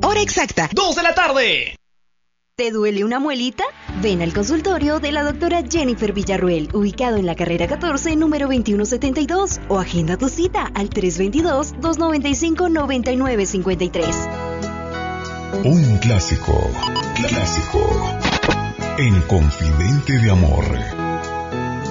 Hora exacta, 2 de la tarde. ¿Te duele una muelita? Ven al consultorio de la doctora Jennifer Villarruel, ubicado en la carrera 14, número 2172, o agenda tu cita al 322-295-9953. Un clásico. En Confidente de Amor.